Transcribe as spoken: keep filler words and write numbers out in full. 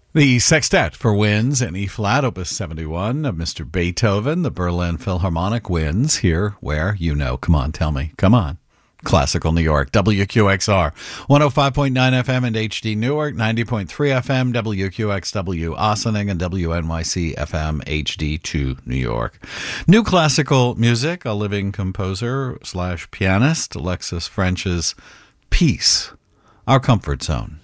The Sextet for Winds in E-flat, Opus seventy-one of Mister Beethoven, the Berlin Philharmonic Winds, here where, you know, come on, tell me, come on. Classical New York, W Q X R, one oh five point nine F M and H D Newark, ninety point three F M, W Q X W Ossining, and W N Y C F M H D two New York. New classical music, a living composer slash pianist, Alexis French's Peace, Our Comfort Zone.